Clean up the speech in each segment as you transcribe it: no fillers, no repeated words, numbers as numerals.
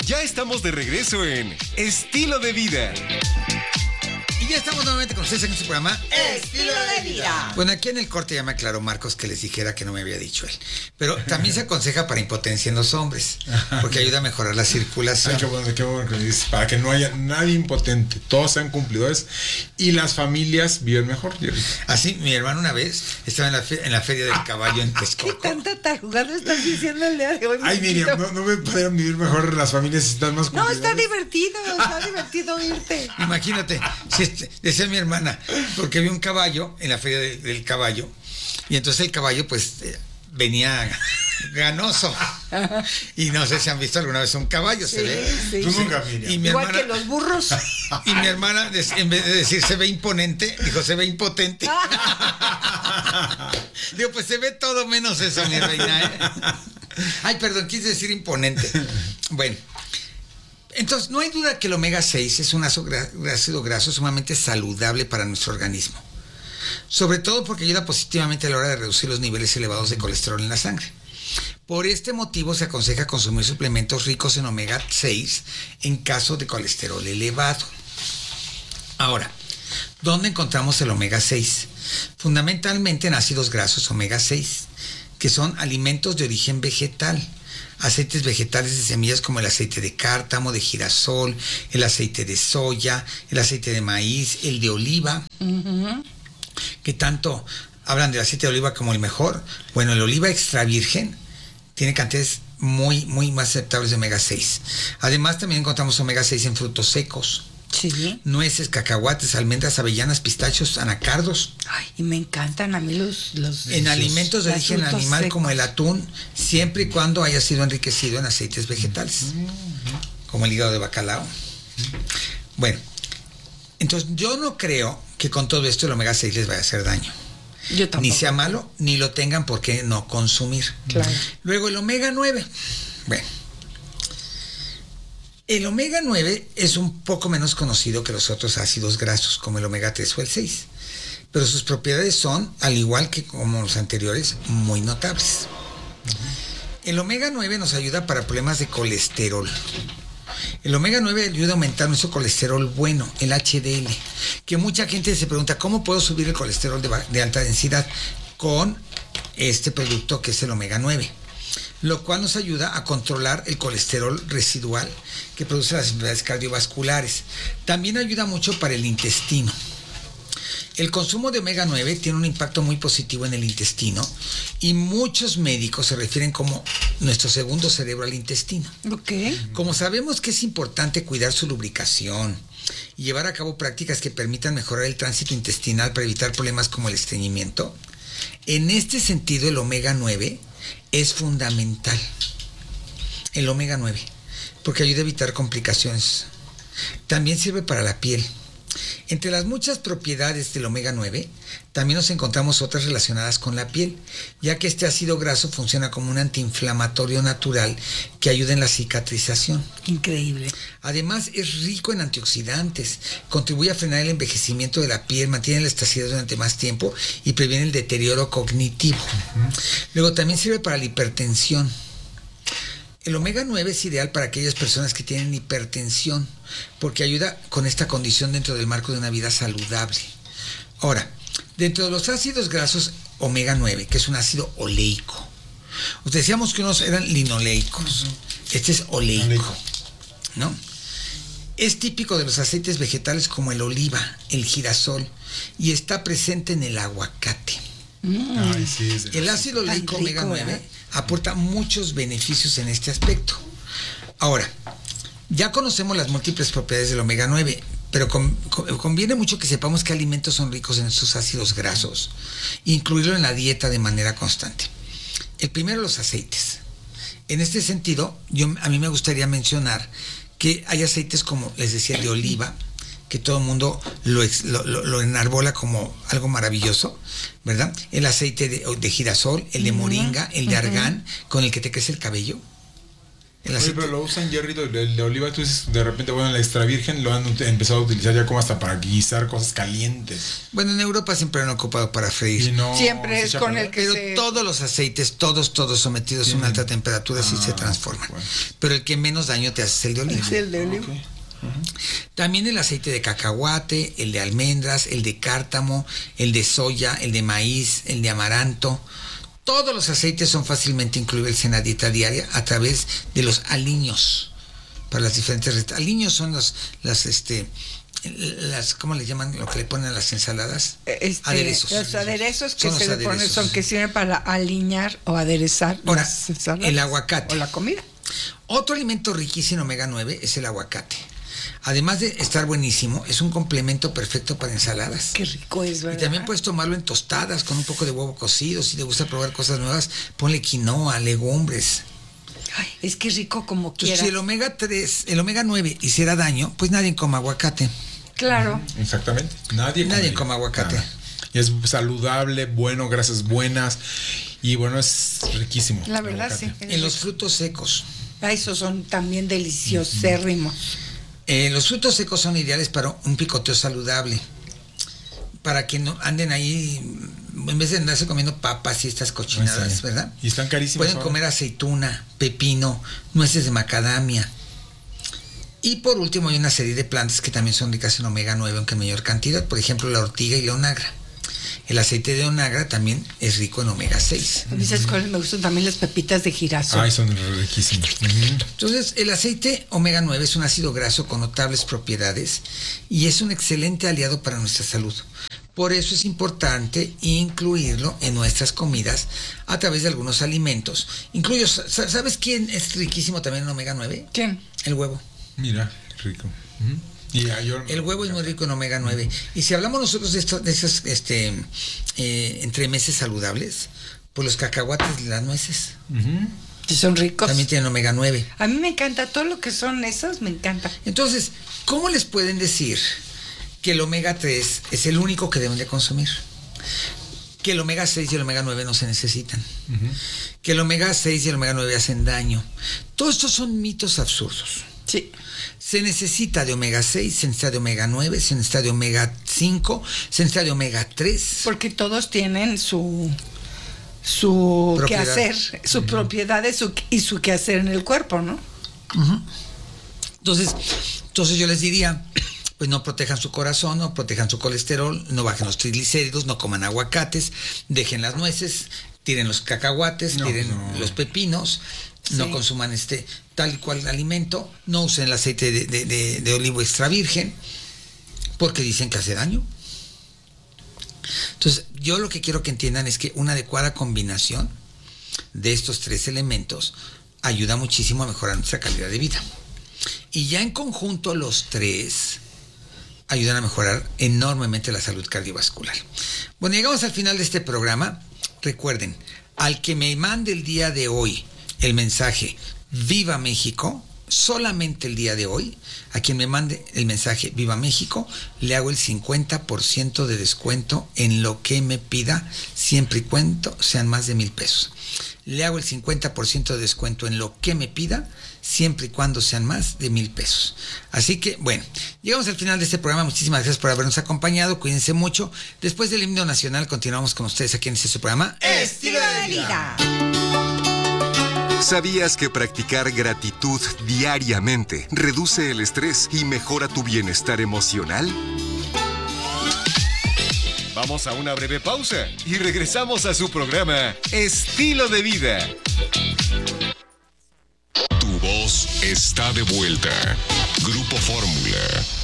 Ya estamos de regreso en Estilo de Vida. Y ya estamos nuevamente con ustedes en este programa Estilo de Vida. Bueno, aquí en el corte ya me aclaró Marcos que les dijera que no me había dicho él. Pero también se aconseja para impotencia en los hombres, porque ayuda a mejorar la circulación. Ay, qué bueno que me dices, para que no haya nadie impotente, todos sean cumplidores y las familias viven mejor. Así, mi hermano una vez estaba en la feria del caballo en ¿Qué Texcoco. tanta tarugada estás diciendo el día de hoy? Ay, Miriam, no me podrían vivir mejor las familias si están más No, cumplidores. está divertido irte. Imagínate, si decía mi hermana, porque vi un caballo en la feria del caballo, y entonces el caballo pues venía ganoso. Y no sé si han visto alguna vez un caballo, se ve. Sí. Tú nunca, Miriam. Y mi Igual hermana, que los burros. y mi hermana, en vez de decir se ve imponente, dijo se ve impotente. Digo, pues se ve todo menos eso, mi reina, ¿eh? Ay, perdón, quise decir imponente. Bueno, entonces no hay duda que el omega 6 es un ácido graso sumamente saludable para nuestro organismo. Sobre todo porque ayuda positivamente a la hora de reducir los niveles elevados de colesterol en la sangre. Por este motivo se aconseja consumir suplementos ricos en omega 6 en caso de colesterol elevado. Ahora, ¿dónde encontramos el omega 6? Fundamentalmente en ácidos grasos omega 6, que son alimentos de origen vegetal, aceites vegetales de semillas como el aceite de cártamo, de girasol, el aceite de soya, el aceite de maíz, el de oliva, que tanto hablan del aceite de oliva como el mejor. Bueno, el oliva extra virgen tiene cantidades muy más aceptables de omega 6. Además, también encontramos omega 6 en frutos secos. Sí. Nueces, cacahuates, almendras, avellanas, pistachos, anacardos. Ay, y me encantan a mí los En alimentos de origen frutos animal secos. como el atún, siempre y cuando haya sido enriquecido en aceites vegetales, como el hígado de bacalao. Bueno, entonces yo no creo que con todo esto el omega 6 les vaya a hacer daño. Yo tampoco. Ni sea malo, ni lo tengan por qué no consumir. Claro. Luego el omega 9. Bueno, el omega 9 es un poco menos conocido que los otros ácidos grasos, como el omega 3 o el 6. Pero sus propiedades son, al igual que como los anteriores, muy notables. El omega 9 nos ayuda para problemas de colesterol. El omega 9 ayuda a aumentar nuestro colesterol bueno, el HDL, que mucha gente se pregunta, ¿cómo puedo subir el colesterol de alta densidad? Con este producto que es el omega 9, lo cual nos ayuda a controlar el colesterol residual que produce las enfermedades cardiovasculares. También ayuda mucho para el intestino. El consumo de omega 9 tiene un impacto muy positivo en el intestino y muchos médicos se refieren como nuestro segundo cerebro al intestino. Ok. Como sabemos que es importante cuidar su lubricación y llevar a cabo prácticas que permitan mejorar el tránsito intestinal para evitar problemas como el estreñimiento, en este sentido el omega 9 es fundamental. El omega 9, porque ayuda a evitar complicaciones. También sirve para la piel. Entre las muchas propiedades del omega 9, también nos encontramos otras relacionadas con la piel, ya que este ácido graso funciona como un antiinflamatorio natural que ayuda en la cicatrización. Increíble. Además, es rico en antioxidantes, contribuye a frenar el envejecimiento de la piel, mantiene la elasticidad durante más tiempo y previene el deterioro cognitivo. Luego también sirve para la hipertensión. El omega 9 es ideal para aquellas personas que tienen hipertensión, porque ayuda con esta condición dentro del marco de una vida saludable. Ahora, dentro de los ácidos grasos omega 9, que es un ácido oleico, os decíamos que unos eran linoleicos, este es oleico, ¿no? Es típico de los aceites vegetales como el oliva, el girasol, y está presente en el aguacate. Ay, sí, El ácido oleico Tan omega rico, 9 ¿verdad? aporta muchos beneficios en este aspecto. Ahora, ya conocemos las múltiples propiedades del omega 9, pero conviene mucho que sepamos qué alimentos son ricos en estos ácidos grasos, incluirlo en la dieta de manera constante. El primero, los aceites. En este sentido, a mí me gustaría mencionar que hay aceites como, les decía, el de oliva, que todo el mundo lo enarbola como algo maravilloso, ¿verdad? El aceite de girasol, el de moringa, el de argán, con el que te crece el cabello. El Oye, aceite, pero lo usan, Jerry, el de oliva, tú dices, de repente, bueno, la extra virgen lo han empezado a utilizar ya como hasta para guisar cosas calientes. bueno, en Europa siempre lo han ocupado para freír. Y no Siempre se es echa a con perder. el que Pero se... todos los aceites, todos sometidos a una alta temperatura, sí se transforman. bueno. Pero el que menos daño te hace es el de oliva. Es el de oliva. Ok. También el aceite de cacahuate, el de almendras, el de cártamo, el de soya, el de maíz, el de amaranto. Todos los aceites son fácilmente incluibles en la dieta diaria a través de los aliños. Para las diferentes recetas. Aliños son las, ¿cómo le llaman lo que le ponen a las ensaladas? Aderezos. Los aderezos que Son los se le ponen aderezos. son que sirven para aliñar o aderezar Ahora, las ensaladas el aguacate. o la comida. Otro alimento riquísimo en omega 9 es el aguacate. Además de estar buenísimo, es un complemento perfecto para ensaladas. Qué rico es, Y ¿verdad? también puedes tomarlo en tostadas con un poco de huevo cocido. Si te gusta probar cosas nuevas, ponle quinoa, legumbres. Ay, es que rico como Entonces, quieras. si el omega 9 hiciera daño, pues nadie come aguacate. Claro. Exactamente. Nadie come aguacate. Nada. Y es saludable, bueno, grasas buenas. Y bueno, es riquísimo. La verdad, el aguacate. sí. En los frutos secos. Ah, esos son también deliciosérrimos. Los frutos secos son ideales para un picoteo saludable. Para que no anden ahí, en vez de andarse comiendo papas y estas cochinadas, Sí. ¿verdad? Y están carísimos. Pueden ahora. comer aceituna, pepino, nueces de macadamia. Y por último hay una serie de plantas que también son ricas en omega 9, aunque en mayor cantidad. Por ejemplo, la ortiga y la onagra. El aceite de onagra también es rico en omega 6. A mí, ¿sabes cuáles me gustan? También las pepitas de girasol. Ay, son riquísimos. Entonces, el aceite omega 9 es un ácido graso con notables propiedades y es un excelente aliado para nuestra salud. Por eso es importante incluirlo en nuestras comidas a través de algunos alimentos. ¿Sabes quién es riquísimo también en omega 9? ¿Quién? El huevo. Mira, rico. El huevo es muy rico en omega 9. Y si hablamos nosotros de esos entremeses saludables, pues los cacahuates y las nueces Que son ricos. también tienen omega 9. A mí me encanta todo lo que son esos, me encanta. Entonces, ¿cómo les pueden decir que el omega 3 es el único que deben de consumir? Que el omega 6 y el omega 9 no se necesitan. Que el omega 6 y el omega 9 hacen daño. Todos estos son mitos absurdos. Sí. Se necesita de omega 6, se necesita de omega 9, se necesita de omega 5, se necesita de omega 3. Porque todos tienen su Propiedad. quehacer, su propiedad y su quehacer en el cuerpo, ¿no? Entonces yo les diría, pues no protejan su corazón, no protejan su colesterol, no bajen los triglicéridos, no coman aguacates, dejen las nueces, tiren los cacahuates, tiren los pepinos, no Sí. consuman tal y cual alimento, no usen el aceite de olivo extra virgen, porque dicen que hace daño. Entonces, yo lo que quiero que entiendan es que una adecuada combinación de estos tres elementos ayuda muchísimo a mejorar nuestra calidad de vida. Y ya en conjunto los tres ayudan a mejorar enormemente la salud cardiovascular. Bueno, llegamos al final de este programa. Recuerden, al que me mande el día de hoy el mensaje Viva México, solamente el día de hoy, a quien me mande el mensaje Viva México, le hago el 50% de descuento en lo que me pida, siempre y cuando sean más de 1,000 pesos. Le hago el 50% de descuento en lo que me pida, siempre y cuando sean más de 1,000 pesos. Así que, bueno, llegamos al final de este programa. Muchísimas gracias por habernos acompañado. Cuídense mucho. Después del himno nacional, continuamos con ustedes aquí en este programa. Estilo de vida. ¿Sabías que practicar gratitud diariamente reduce el estrés y mejora tu bienestar emocional? Vamos a una breve pausa y regresamos a su programa Estilo de Vida. Tu voz está de vuelta. Grupo Fórmula.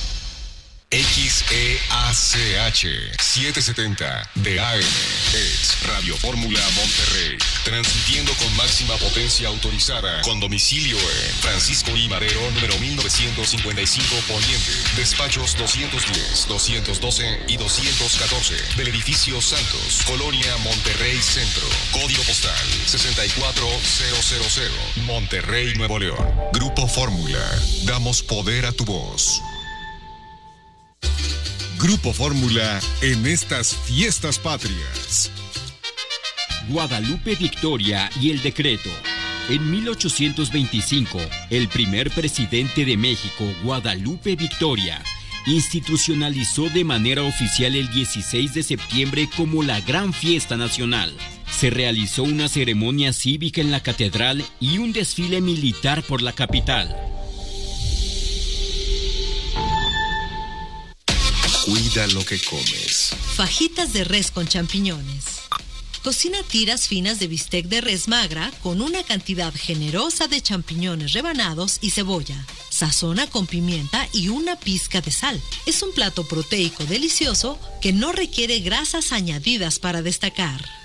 XEACH 770 de AM es Radio Fórmula Monterrey, transmitiendo con máxima potencia autorizada, con domicilio en Francisco I. Madero, número 1955 Poniente, despachos 210, 212 y 214 del edificio Santos, Colonia Monterrey Centro, código postal 64000, Monterrey, Nuevo León. Grupo Fórmula, damos poder a tu voz. Grupo Fórmula en estas fiestas patrias. Guadalupe Victoria y el decreto. En 1825, el primer presidente de México, Guadalupe Victoria, institucionalizó de manera oficial el 16 de septiembre como la Gran Fiesta Nacional. Se realizó una ceremonia cívica en la catedral y un desfile militar por la capital. Cuida lo que comes. Fajitas de res con champiñones. Cocina tiras finas de bistec de res magra con una cantidad generosa de champiñones rebanados y cebolla. Sazona con pimienta y una pizca de sal. Es un plato proteico delicioso que no requiere grasas añadidas para destacar.